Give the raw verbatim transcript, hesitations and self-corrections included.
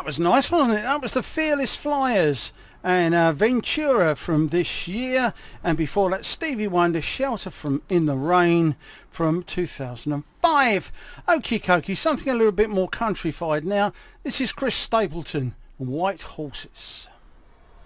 was nice, wasn't it? That was the Fearless Flyers and uh, Ventura from this year, and before that Stevie Wonder, Shelter from In the Rain from two thousand five. Okie dokie, something a little bit more countrified now. This is Chris Stapleton, White Horses.